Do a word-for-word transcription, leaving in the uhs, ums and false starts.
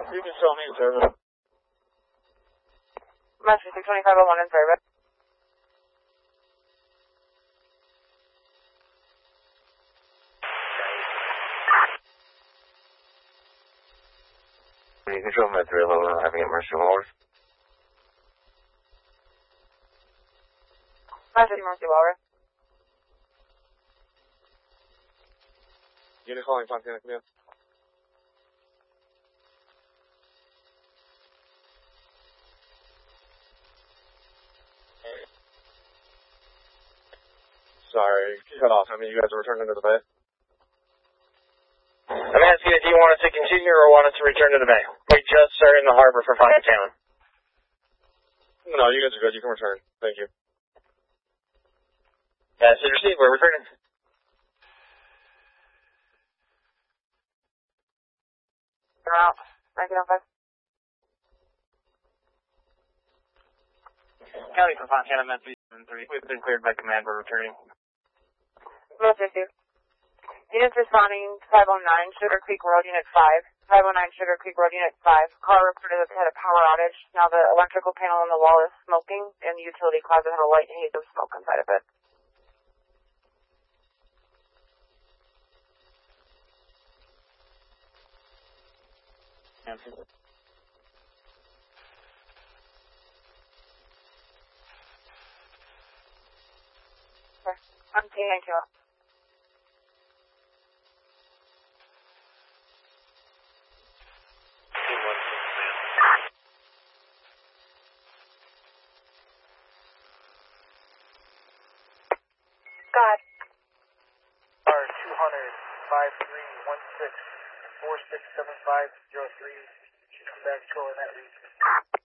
You can show me in service. Master six twenty-five oh one in service. You can show me at three eleven, having emergency walrus. Master emergency walrus. Unit calling Fontana Command. Sorry, cut off. I mean, you guys are returning to the bay. I'm asking if you want us to continue or want us to return to the bay. We just started in the harbor for Fontana. No, you guys are good. You can return. Thank you. Yes, you received. We're returning. You're out. nineteen oh five. County for Fontana, Med three seven three. We've been cleared by command. We're returning. Master two. Units responding to five oh nine, Sugar Creek Road, Unit five. five oh nine, Sugar Creek Road, Unit five. Car reported that they had a power outage. Now the electrical panel on the wall is smoking, and the utility closet had a light haze of smoke inside of it. Answer. Okay. I'm T, thank you. God. R two hundred, five three one six, four six seven five zero three. Should come back to in that region.